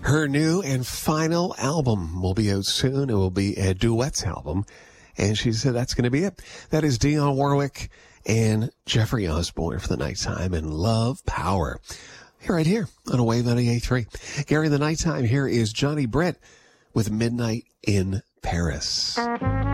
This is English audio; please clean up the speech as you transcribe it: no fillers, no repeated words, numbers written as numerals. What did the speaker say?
Her new and final album will be out soon. It will be a duets album. And she said that's going to be it. That is Dionne Warwick and Jeffrey Osborne for the nighttime and Love Power. Right here on a Wave 98.3. Gary, the nighttime, here is Johnny Britt with Midnight in Paris.